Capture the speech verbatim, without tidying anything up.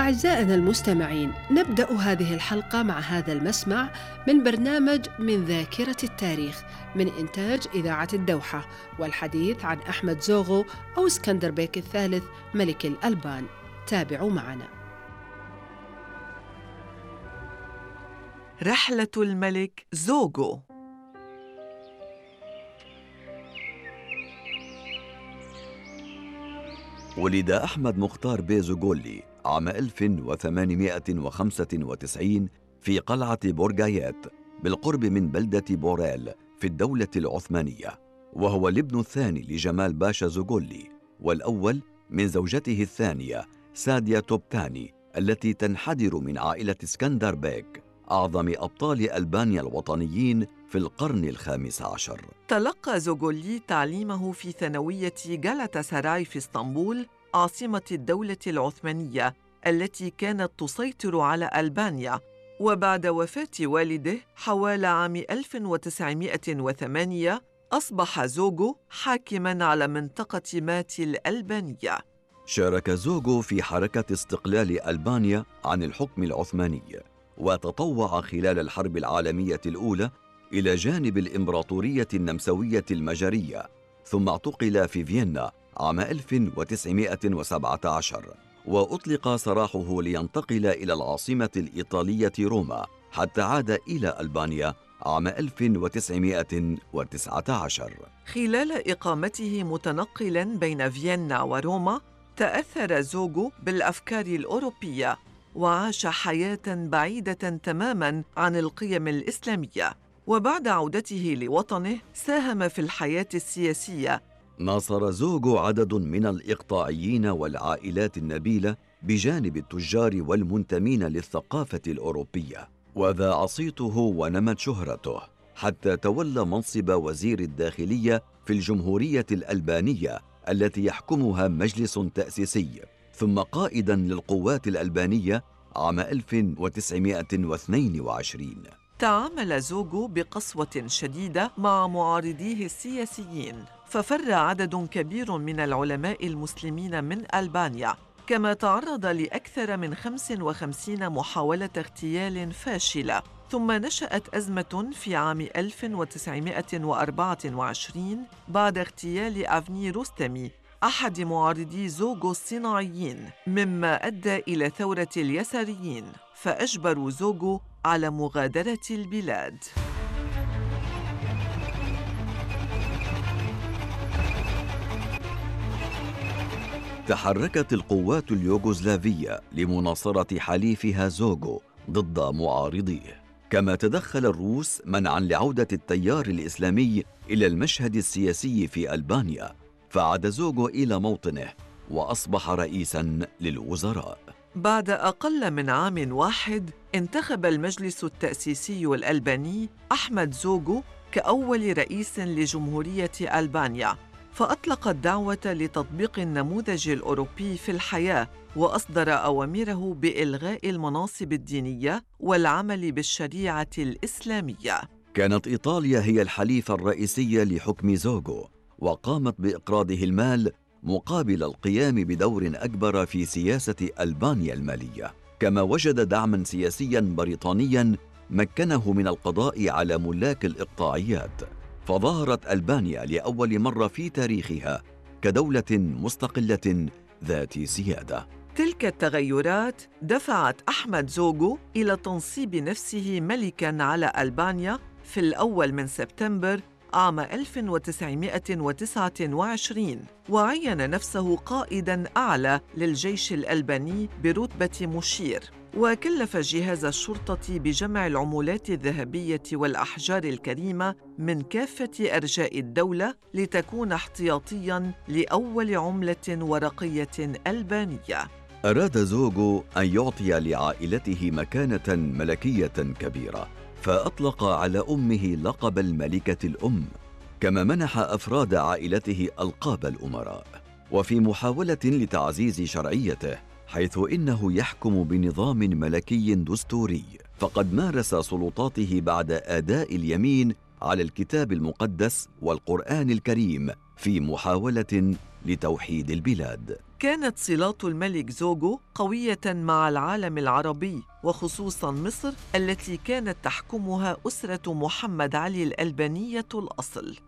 أعزائنا المستمعين، نبدأ هذه الحلقة مع هذا المسمع من برنامج من ذاكرة التاريخ من إنتاج إذاعة الدوحة، والحديث عن أحمد زوغو أو اسكندر بيك الثالث ملك الألبان. تابعوا معنا. رحلة الملك زوغو. ولد أحمد مختار بي زوغولي عام ألف وثمانمائة وخمسة وتسعين في قلعة بورغايات بالقرب من بلدة بوريل في الدولة العثمانية، وهو الابن الثاني لجمال باشا زوغولي والأول من زوجته الثانية ساديا توبتاني التي تنحدر من عائلة اسكندر بيك أعظم أبطال ألبانيا الوطنيين في القرن الخامس عشر. تلقى زوغولي تعليمه في ثانوية غالاتا سراي في اسطنبول عاصمة الدولة العثمانية التي كانت تسيطر على ألبانيا، وبعد وفاة والده حوال عام ألف وتسعمائة وثمانية أصبح زوغو حاكماً على منطقة ماتي الألبانية. شارك زوغو في حركة استقلال ألبانيا عن الحكم العثماني، وتطوع خلال الحرب العالمية الأولى إلى جانب الإمبراطورية النمساوية المجرية، ثم اعتقل في فيينا عام ألف وتسعمائة وسبعة عشر، وأطلق سراحه لينتقل إلى العاصمة الإيطالية روما حتى عاد إلى ألبانيا عام ألف وتسعمائة وتسعة عشر. خلال إقامته متنقلاً بين فيينا وروما تأثر زوغو بالأفكار الأوروبية وعاش حياة بعيدة تماماً عن القيم الإسلامية، وبعد عودته لوطنه ساهم في الحياة السياسية. ناصر زوغو عدد من الإقطاعيين والعائلات النبيلة بجانب التجار والمنتمين للثقافة الأوروبية، وذاع صيته ونمت شهرته حتى تولى منصب وزير الداخلية في الجمهورية الألبانية التي يحكمها مجلس تأسيسي، ثم قائداً للقوات الألبانية عام ألف وتسعمائة واثنين وعشرين. تعامل زوغو بقسوة شديدة مع معارضيه السياسيين، ففر عدد كبير من العلماء المسلمين من ألبانيا، كما تعرض لأكثر من خمس وخمسين محاولة اغتيال فاشلة. ثم نشأت أزمة في عام ألف وتسعمائة وأربعة وعشرين بعد اغتيال أفني روستمي أحد معارضي زوغو الصناعيين، مما أدى إلى ثورة اليساريين، فأجبروا زوغو على مغادرة البلاد. تحركت القوات اليوغوسلافية لمناصرة حليفها زوغو ضد معارضيه، كما تدخل الروس منعاً لعودة التيار الإسلامي إلى المشهد السياسي في ألبانيا، فعاد زوغو إلى موطنه وأصبح رئيساً للوزراء. بعد أقل من عام واحد انتخب المجلس التأسيسي الألباني أحمد زوغو كأول رئيس لجمهورية ألبانيا، فأطلق الدعوة لتطبيق النموذج الأوروبي في الحياة، وأصدر أوامره بإلغاء المناصب الدينية والعمل بالشريعة الإسلامية. كانت إيطاليا هي الحليف الرئيسي لحكم زوغو، وقامت بإقراضه المال مقابل القيام بدور أكبر في سياسة ألبانيا المالية، كما وجد دعماً سياسياً بريطانياً مكنه من القضاء على ملاك الإقطاعيات، فظهرت ألبانيا لأول مرة في تاريخها كدولة مستقلة ذات سيادة. تلك التغيرات دفعت أحمد زوغو إلى تنصيب نفسه ملكاً على ألبانيا في الأول من سبتمبر عام ألف وتسعمائة وتسعة وعشرين، وعين نفسه قائداً أعلى للجيش الألباني برتبة مشير، وكلف جهاز الشرطة بجمع العملات الذهبية والأحجار الكريمة من كافة أرجاء الدولة لتكون احتياطياً لأول عملة ورقية ألبانية. أراد زوغو أن يعطي لعائلته مكانة ملكية كبيرة، فأطلق على أمه لقب الملكة الأم، كما منح أفراد عائلته ألقاب الأمراء، وفي محاولة لتعزيز شرعيته، حيث إنه يحكم بنظام ملكي دستوري، فقد مارس سلطاته بعد أداء اليمين على الكتاب المقدس والقرآن الكريم في محاولة لتوحيد البلاد. كانت صلات الملك زوغو قوية مع العالم العربي وخصوصاً مصر التي كانت تحكمها أسرة محمد علي الألبانية الأصل.